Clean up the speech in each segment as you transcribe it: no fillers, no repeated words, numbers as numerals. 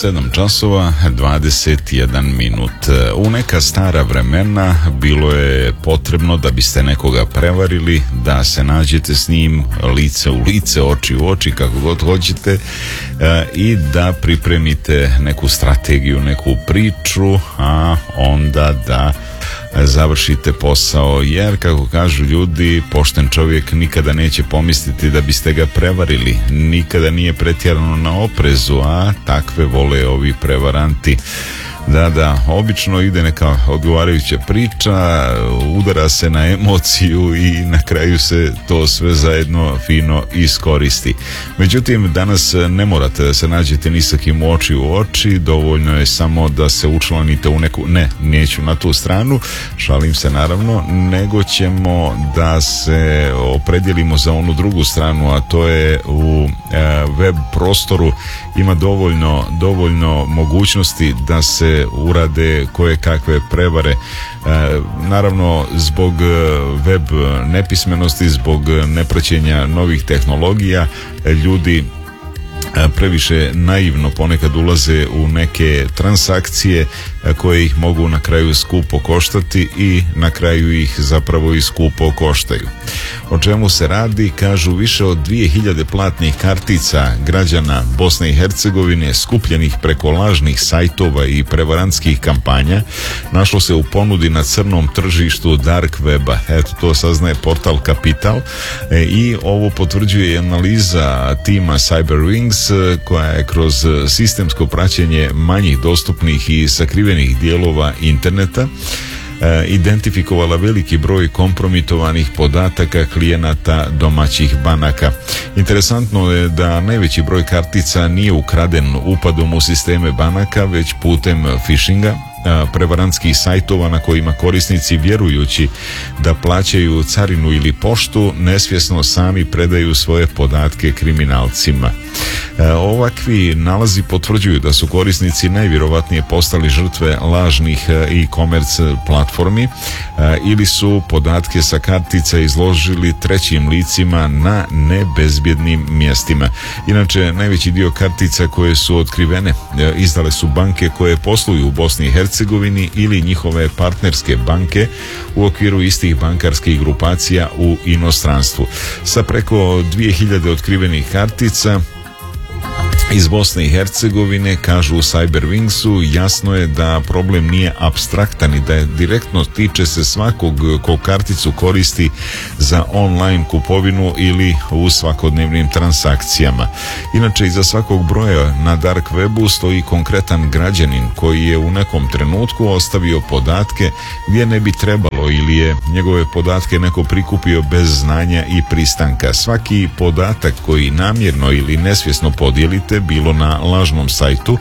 7 časova 21 minut. U neka stara vremena bilo je potrebno da biste nekoga prevarili, da se nađete s njim lice u lice, oči u oči, kako god hoćete, i da pripremite neku strategiju, neku priču, a onda da završite posao, jer kako kažu ljudi, pošten čovjek nikada neće pomisliti da biste ga prevarili, nikada nije pretjerano na oprezu, a takve vole ovi prevaranti. Da, obično ide neka odgovarajuća priča, udara se na emociju i na kraju se to sve zajedno fino iskoristi. Međutim, danas ne morate da se nađete ni sa kim oči u oči, dovoljno je samo da se učlanite u neku, neću na tu stranu, šalim se naravno, nego ćemo da se opredjelimo za onu drugu stranu, a to je u web prostoru ima dovoljno mogućnosti da se urade koje kakve prevare. Naravno, zbog web nepismenosti, zbog nepraćenja novih tehnologija, ljudi previše naivno ponekad ulaze u neke transakcije koje ih mogu na kraju skupo koštati i na kraju ih zapravo i skupo koštaju. O čemu se radi? Kažu, više od 2000 platnih kartica građana Bosne i Hercegovine skupljenih preko lažnih sajtova i prevarantskih kampanja našlo se u ponudi na crnom tržištu dark weba. Eto, to saznaje portal Kapital i ovo potvrđuje analiza tima Cyberwings, koja je kroz sistemsko praćenje manjih dostupnih i sakrivenih dijelova interneta identifikovala veliki broj kompromitovanih podataka klijenata domaćih banaka. Interesantno je da najveći broj kartica nije ukraden upadom u sisteme banaka, već putem phishinga, prevarantskih sajtova na kojima korisnici, vjerujući da plaćaju carinu ili poštu, nesvjesno sami predaju svoje podatke kriminalcima. Ovakvi nalazi potvrđuju da su korisnici najvjerovatnije postali žrtve lažnih e-commerce platformi ili su podatke sa kartica izložili trećim licima na nebezbjednim mjestima. Inače, najveći dio kartica koje su otkrivene izdale su banke koje posluju u Bosni i Hercegovini ili njihove partnerske banke u okviru istih bankarskih grupacija u inostranstvu. Sa preko 2000 otkrivenih kartica iz Bosne i Hercegovine, kažu u Cyberwingsu, jasno je da problem nije apstraktan i da je direktno tiče se svakog ko karticu koristi za online kupovinu ili u svakodnevnim transakcijama. Inače, iza svakog broja na dark webu stoji konkretan građanin koji je u nekom trenutku ostavio podatke gdje ne bi trebalo ili je njegove podatke neko prikupio bez znanja i pristanka. Svaki podatak koji namjerno ili nesvjesno podijelite, bilo na lažnom sajtu,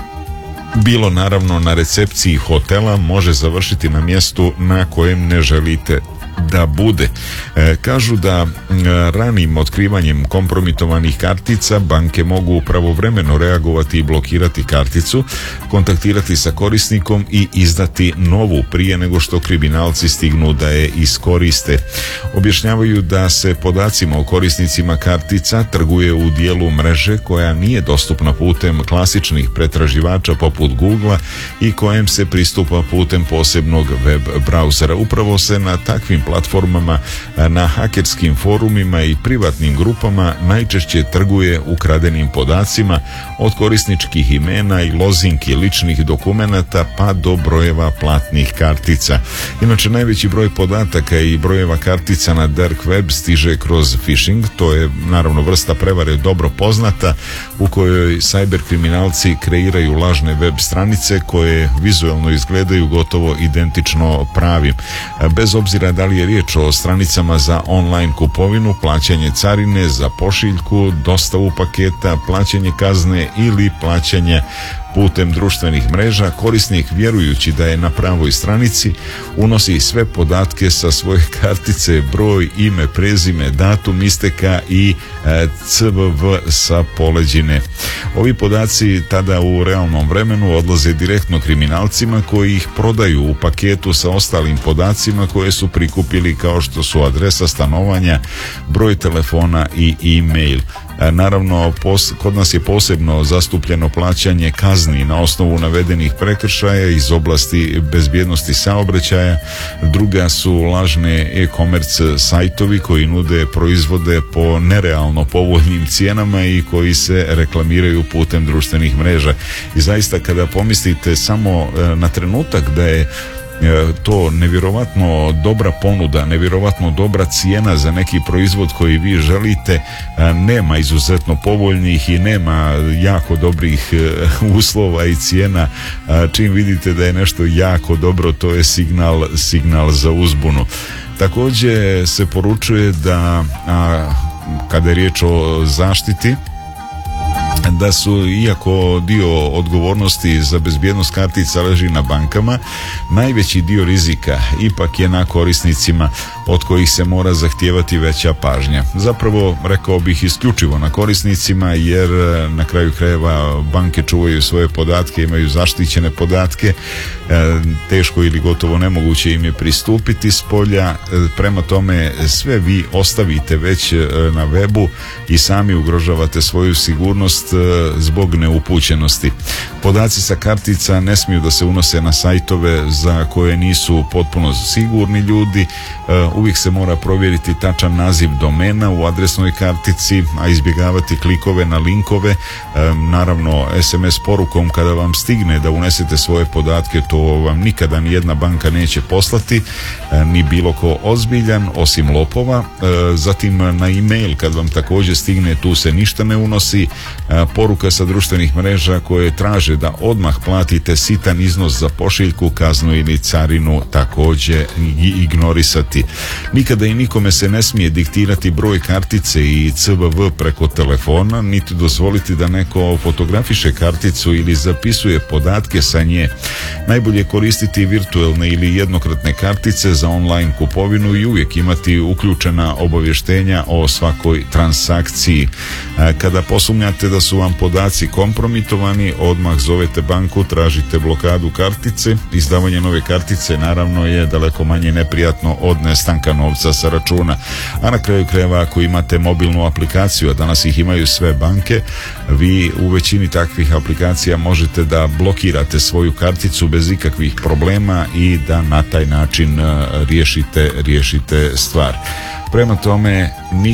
bilo naravno na recepciji hotela, može završiti na mjestu na kojem ne želite da bude. Kažu da ranim otkrivanjem kompromitovanih kartica banke mogu pravovremeno reagovati i blokirati karticu, kontaktirati sa korisnikom i izdati novu prije nego što kriminalci stignu da je iskoriste. Objašnjavaju da se podacima o korisnicima kartica trguje u dijelu mreže koja nije dostupna putem klasičnih pretraživača poput Googlea i kojem se pristupa putem posebnog web brauzera. Upravo se na takvim platformama, na hakerskim forumima i privatnim grupama najčešće trguje ukradenim podacima, od korisničkih imena i lozinki ličnih dokumenata pa do brojeva platnih kartica. Inače, najveći broj podataka i brojeva kartica na dark web stiže kroz phishing. To je naravno vrsta prevare dobro poznata u kojoj cyber kriminalci kreiraju lažne web stranice koje vizualno izgledaju gotovo identično pravim. Bez obzira da li je riječ o stranicama za online kupovinu, plaćanje carine, za pošiljku, dostavu paketa, plaćanje kazne ili plaćanje putem društvenih mreža, korisnik, vjerujući da je na pravoj stranici, unosi sve podatke sa svoje kartice, broj, ime, prezime, datum isteka i CVV sa poleđine. Ovi podaci tada u realnom vremenu odlaze direktno kriminalcima koji ih prodaju u paketu sa ostalim podacima koje su prikupili, kao što su adresa stanovanja, broj telefona i e-mail. Naravno, kod nas je posebno zastupljeno plaćanje kazni na osnovu navedenih prekršaja iz oblasti bezbjednosti saobraćaja. Druga su lažne e-commerce sajtovi koji nude proizvode po nerealno povoljnim cijenama i koji se reklamiraju putem društvenih mreža. I zaista kada pomislite samo na trenutak da je to nevjerovatno dobra ponuda, nevjerovatno dobra cijena za neki proizvod koji vi želite, nema izuzetno povoljnih i nema jako dobrih uslova i cijena. Čim vidite da je nešto jako dobro, to je signal za uzbunu. Također se poručuje da kada je riječ o zaštiti, da su, iako dio odgovornosti za bezbjednost kartica leži na bankama, najveći dio rizika ipak je na korisnicima od kojih se mora zahtijevati veća pažnja. Zapravo, rekao bih, isključivo na korisnicima, jer na kraju krajeva banke čuvaju svoje podatke, imaju zaštićene podatke, teško ili gotovo nemoguće im je pristupiti s polja. Prema tome, sve vi ostavite već na webu i sami ugrožavate svoju sigurnost zbog neupućenosti. Podaci sa kartica ne smiju da se unose na sajtove za koje nisu potpuno sigurni ljudi. Uvijek se mora provjeriti tačan naziv domena u adresnoj kartici, a izbjegavati klikove na linkove. Naravno, SMS porukom kada vam stigne da unesete svoje podatke, to vam nikada ni jedna banka neće poslati, ni bilo ko ozbiljan, osim lopova. Zatim na e-mail kad vam također stigne, tu se ništa ne unosi. Poruka sa društvenih mreža koje traže da odmah platite sitan iznos za pošiljku, kaznu ili carinu, također ignorisati. Nikada i nikome se ne smije diktirati broj kartice i CVV preko telefona, niti dozvoliti da neko fotografiše karticu ili zapisuje podatke sa nje. Najbolje koristiti virtualne ili jednokratne kartice za online kupovinu i uvijek imati uključena obavještenja o svakoj transakciji. Kada posumnjate da su vam podaci kompromitovani, odmah zovete banku, tražite blokadu kartice. Izdavanje nove kartice naravno je daleko manje neprijatno od nestanka novca sa računa. A na kraju krajeva, ako imate mobilnu aplikaciju, a danas ih imaju sve banke, vi u većini takvih aplikacija možete da blokirate svoju karticu bez ikakvih problema i da na taj način riješite stvar. Prema tome,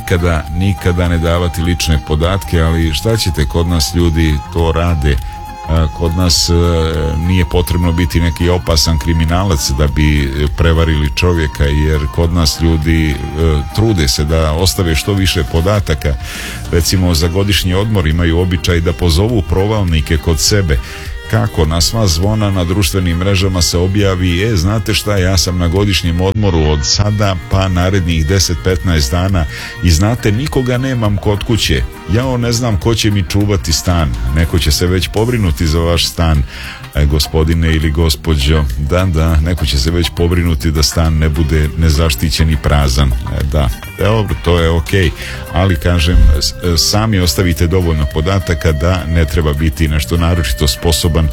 nikada ne davati lične podatke, ali šta ćete, kod nas ljudi to rade. Kod nas nije potrebno biti neki opasan kriminalac da bi prevarili čovjeka, jer kod nas ljudi trude se da ostave što više podataka. Recimo, za godišnji odmor imaju običaj da pozovu provalnike kod sebe. Kako? Na sva zvona na društvenim mrežama se objavi: znate šta, ja sam na godišnjem odmoru od sada pa narednih 10-15 dana i znate, nikoga nemam kod kuće. Ja ne znam ko će mi čuvati stan. Neko će se već pobrinuti za vaš stan, gospodine ili gospođo. Da, neko će se već pobrinuti da stan ne bude nezaštićen i prazan. Da, dobro, to je okej. Ali kažem, sami ostavite dovoljno podataka da ne treba biti nešto naročito sposoban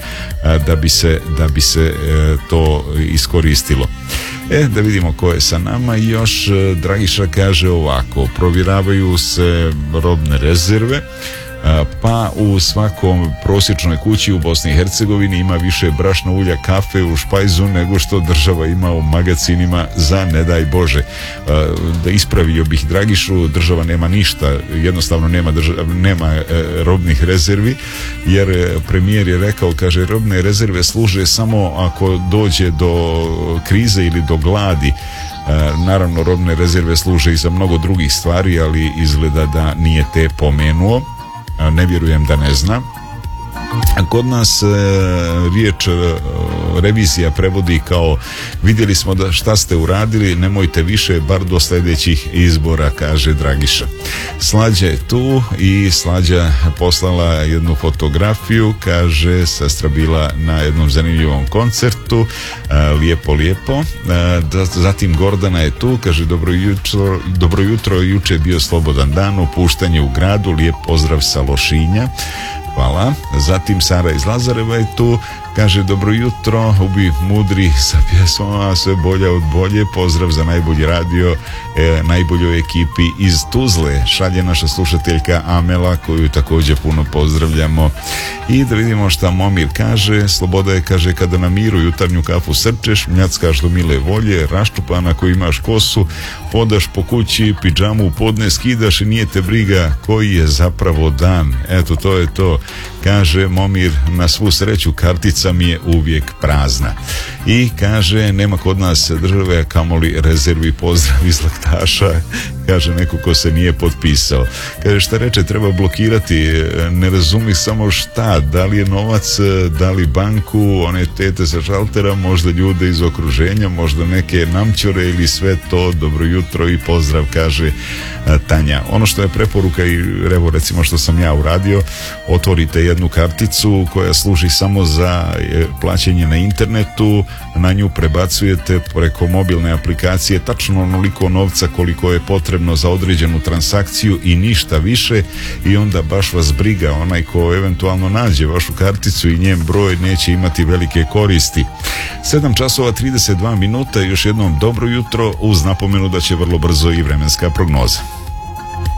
da bi se to iskoristilo. Da vidimo ko je sa nama još. Dragiša kaže ovako: provjeravaju se robne rezerve, pa u svakom prosječnoj kući u Bosni i Hercegovini ima više brašna, ulja, kafe u špajzu nego što država ima u magacinima, za ne daj Bože. Da ispravio bih Dragišu, država nema ništa, jednostavno nema robnih rezervi, jer premijer je rekao, kaže, robne rezerve služe samo ako dođe do krize ili do gladi. Naravno, robne rezerve služe i za mnogo drugih stvari, ali izgleda da nije te pomenuo. Ne vjerujem da ne zna. Kod nas riječ revizija prevodi kao: vidjeli smo da šta ste uradili, nemojte više, bar do sljedećih izbora, kaže Dragiša. Slađa je tu i Slađa poslala jednu fotografiju, kaže: sestra bila na jednom zanimljivom koncertu, lijepo. Zatim Gordana je tu, kaže: dobro jutro, juče je bio slobodan dan, opuštanje u gradu, lijep pozdrav sa Lošinja. Hvala. Zatim Sara iz Lazareva je tu, kaže dobro jutro, ubi mudri sa pjesmama, sve bolja od bolje, pozdrav za najbolji radio, najboljoj ekipi iz Tuzle, šalje naša slušateljka Amela, koju također puno pozdravljamo. I da vidimo šta Momir kaže. Sloboda je, kaže, kada na miru jutarnju kafu srčeš, mljackaš do mile volje, raščupan ako imaš kosu, hodaš po kući, pidžamu u podne skidaš i nije te briga koji je zapravo dan. Eto, to je to. Kaže Momir, na svu sreću kartica mi je uvijek prazna. I kaže, nema kod nas države, kamoli rezervi, pozdrav iz Laktaša, kaže neko ko se nije potpisao. Kaže, šta reče, treba blokirati, ne razumi samo šta, da li je novac, da li banku, one tete sa šaltera, možda ljude iz okruženja, možda neke namćore ili sve to. Dobro jutro i pozdrav, kaže Tanja. Ono što je preporuka i evo recimo što sam ja uradio, otvorite jednu karticu koja služi samo za plaćanje na internetu, na nju prebacujete preko mobilne aplikacije tačno onoliko novca koliko je potrebno za određenu transakciju i ništa više, i onda baš vas briga, onaj ko eventualno nađe vašu karticu i njen broj neće imati velike koristi. 7 časova 32 minuta, još jednom dobro jutro, uz napomenu da će vrlo brzo i vremenska prognoza.